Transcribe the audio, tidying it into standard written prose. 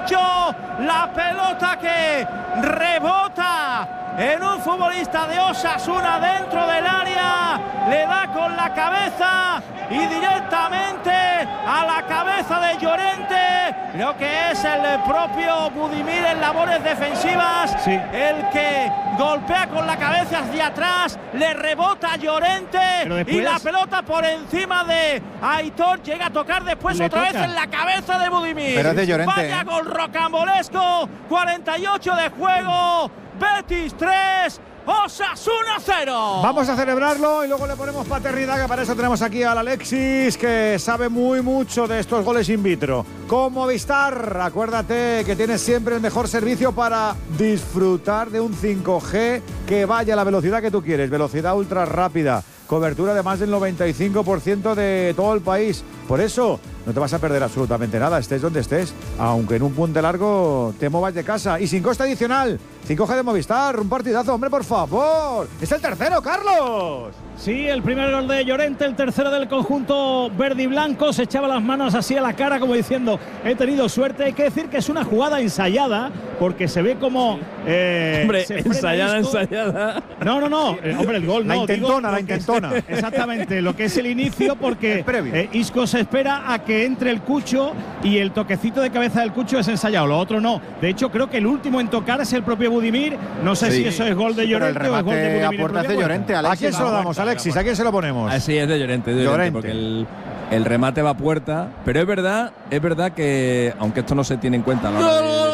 mucho. La pelota que rebota en un futbolista de Osasuna dentro del área, le da con la cabeza y directamente a la cabeza de Llorente. Creo que es el propio Budimir en labores defensivas, sí, el que golpea con la cabeza hacia atrás, le rebota a Llorente y la pelota por encima de Aitor llega a tocar después otra vez en la cabeza de Budimir. Pero es de Llorente. Vaya gol rocambolesco, 48 de juego. Betis 3, Osasuna 0. Vamos a celebrarlo y luego le ponemos paternidad, que para eso tenemos aquí al Alexis, que sabe mucho de estos goles in vitro. Con Movistar, acuérdate que tienes siempre el mejor servicio para disfrutar de un 5G que vaya a la velocidad que tú quieres, velocidad ultra rápida, cobertura de más del 95% de todo el país. Por eso no te vas a perder absolutamente nada, estés donde estés, aunque en un puente largo te muevas de casa. Y sin coste adicional, 5G de Movistar, un partidazo, hombre, por favor. Es el tercero, Carlos. Sí, el primer gol de Llorente, el tercero del conjunto verde y blanco. Se echaba las manos así a la cara como diciendo, he tenido suerte. Hay que decir que es una jugada ensayada, porque se ve como… hombre, ensayada. No, hombre, el gol la no. La intentona. Exactamente, lo que es el inicio, porque Isco se espera a que entre el Cucho y el toquecito de cabeza del Cucho es ensayado, lo otro no. De hecho, creo que el último en tocar es el propio Budimir. No sé si eso es gol de Llorente o es gol de Budimir. A puerta de Llorente, ¿A quién se lo damos, Alexis? ¿A quién se lo ponemos? Sí, es de Llorente, porque el remate va a puerta. Pero es verdad que, aunque esto no se tiene en cuenta a la hora